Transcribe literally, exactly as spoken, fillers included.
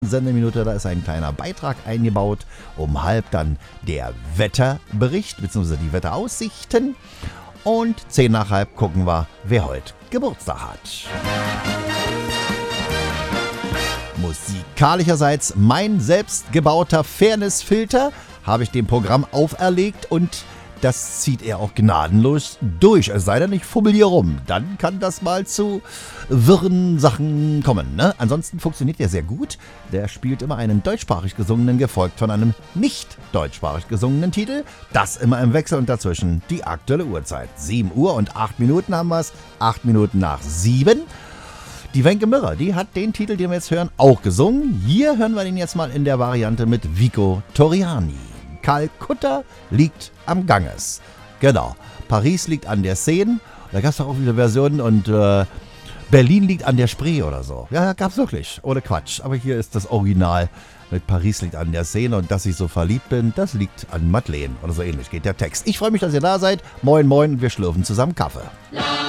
Sendeminute, da ist ein kleiner Beitrag eingebaut. Um halb dann der Wetterbericht bzw. die Wetteraussichten. Und zehn nach halb gucken wir, wer heute Geburtstag hat. Musikalischerseits mein selbstgebauter Fairnessfilter habe ich dem Programm auferlegt und das zieht er auch gnadenlos durch. Es sei denn, ich fummel hier rum. Dann kann das mal zu wirren Sachen kommen. Ne? Ansonsten funktioniert er sehr gut. Der spielt immer einen deutschsprachig gesungenen, gefolgt von einem nicht deutschsprachig gesungenen Titel. Das immer im Wechsel und dazwischen die aktuelle Uhrzeit. sieben Uhr und acht Minuten haben wir es. acht Minuten nach sieben. Die Wenke Mirrer, die hat den Titel, den wir jetzt hören, auch gesungen. Hier hören wir den jetzt mal in der Variante mit Vico Torriani. Kalkutta liegt am Ganges. Genau. Paris liegt an der Seine. Da gab es auch wieder Versionen und äh, Berlin liegt an der Spree oder so. Ja, gab's wirklich. Ohne Quatsch. Aber hier ist das Original mit Paris liegt an der Seine und dass ich so verliebt bin, das liegt an Madeleine. Oder so ähnlich geht der Text. Ich freue mich, dass ihr da seid. Moin, moin. Wir schlürfen zusammen Kaffee.